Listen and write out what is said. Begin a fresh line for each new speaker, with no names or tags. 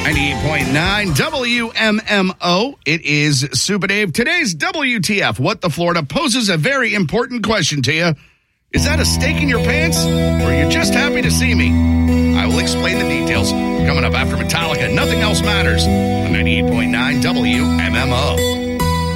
98.9 WMMO. It is Super Dave. Today's WTF, What the Florida, poses a very important question to you. Is that a stake in your pants, or are you just happy to see me? I will explain the details coming up after Metallica. Nothing else matters on 98.9 WMMO.